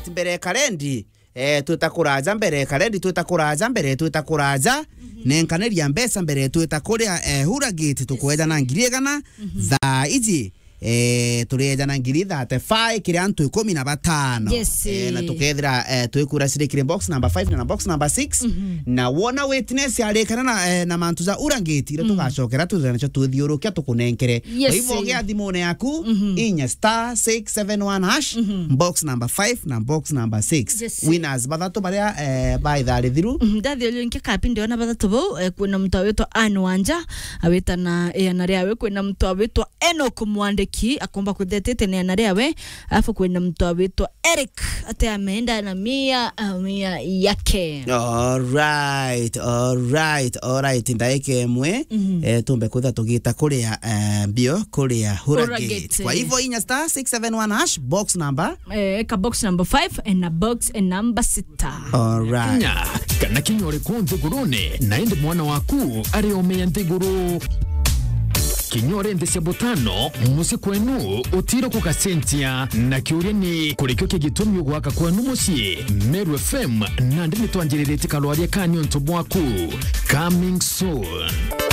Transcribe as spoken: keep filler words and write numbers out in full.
right mbere kalendi eh tutakuraza mbere kalendi tutakuraza mbere tutakuraza nenkaneria mbesa mbere tutakuria eh Huragate tukwenda na ngiriegana tha iji eh tureja na ngiri thirty-five kiri antu kumi na batano yes, eh na tukethira eh twikura sire box number five na box number six mm -hmm. na wona witness yarekana na eh, na mantu za Huragate ira tugacokera tuthana cho tuthiurukia tukunenkere yes, hivyo gya thimone yaku mm -hmm. inya star six seven one hash mm -hmm. box number five na box number six yes, winners bathatu baria eh by thari thiru ndathi olio nke kapindi ona bathatu bo eh, kwina mtu awetwa Anwanja awetana eh, anaria kwina mtu awetwa Enoch Mwande ki akomba kudetete ne anarewe afu kwenda mtu awetwa Eric ate ameenda na mia mia yake. All right, all right, all right. Ndaike mwe mm -hmm. eh tumbe kutha tugita kuria eh, bio kuria Huragate. Kwa hivyo inya star six seven one hash box number eh ka box number five and a box and number six. All right. Kana kinyore konze gurone naende mwana waku ari omeya ndiguru kinyore ndese botano musi kwenu utiro kukasentia na kiuria ni kulikyo kigitumi ugwaka kwenu musi Meru F M nandi nitwanjirire tikalwaria kanyo ntobwaku coming soon.